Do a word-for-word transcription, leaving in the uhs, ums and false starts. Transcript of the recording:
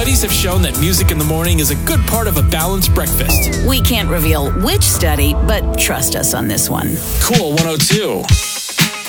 Studies have shown that music in the morning is a good part of a balanced breakfast. We can't reveal which study, but trust us on this one. Cool one oh two.